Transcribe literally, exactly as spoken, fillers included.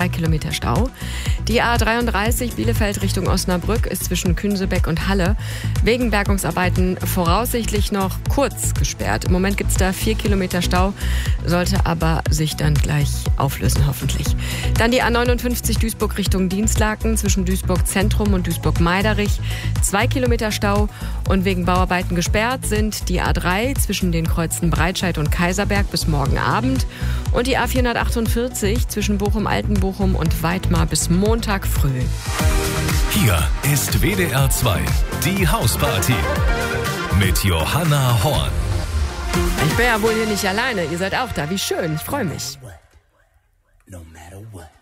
zwei Kilometer Stau. Die A dreiunddreißig Bielefeld Richtung Osnabrück ist zwischen Künsebeck und Halle wegen Bergungsarbeiten voraussichtlich noch kurz gesperrt. Im Moment gibt es da vier Kilometer Stau, sollte aber sich dann gleich auflösen hoffentlich. Dann die A neunundfünfzig Duisburg Richtung Dienstlaken zwischen Duisburg Zentrum und Duisburg Meiderich. Zwei Kilometer Stau und wegen Bauarbeiten gesperrt sind die A drei zwischen den Kreuzen Breitscheid und Kaiserberg bis morgen Abend und die A vierhundertachtundvierzig zwischen Bochum-Altenbochum und Weidmar bis Montag früh. Hier ist W D R zwei, die Hausparty mit Johanna Horn. Ich bin ja wohl hier nicht alleine, ihr seid auch da, wie schön, ich freue mich. No matter what.